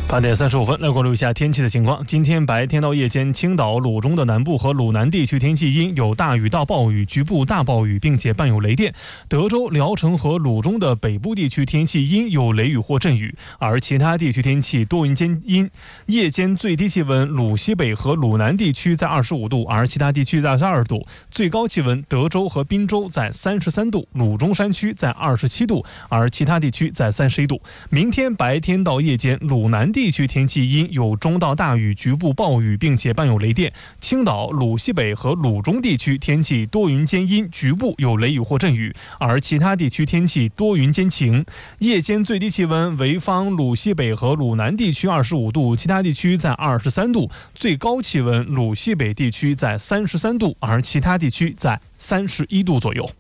8点35分，来关注一下天气的情况。今天白天到夜间，青岛、鲁中的南部和鲁南地区天气阴，有大雨到暴雨，局部大暴雨，并且伴有雷电。德州、聊城和鲁中的北部地区天气阴，有雷雨或阵雨，而其他地区天气多云间阴。夜间最低气温，鲁西北和鲁南地区在25度，而其他地区在22度。最高气温，德州和滨州在33度，鲁中山区在27度，而其他地区在31度。明天白天到夜间，鲁南地区天气阴，有中到大雨，局部暴雨，并且伴有雷电。青岛、鲁西北和鲁中地区天气多云间阴，局部有雷雨或阵雨，而其他地区天气多云间晴。夜间最低气温，潍坊、鲁西北和鲁南地区25度，其他地区在23度。最高气温，鲁西北地区在33度，而其他地区在31度左右。